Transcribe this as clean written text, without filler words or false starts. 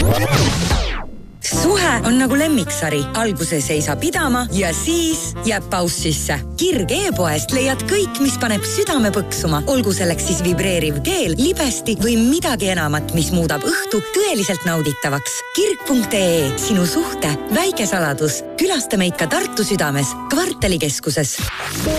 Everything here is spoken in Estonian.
Suhe on nagu lemmiksari. Alguses ei saa pidama ja siis jääb paus sisse. Kirg e-poest leiad kõik, mis paneb südame põksuma. Olgu selleks siis vibreeriv keel, libesti või midagi enamat, mis muudab õhtu tõeliselt nauditavaks. Kirg.ee. Sinu suhte väike saladus. Külasta meid ka Tartu südames, Kvartalikeskuses.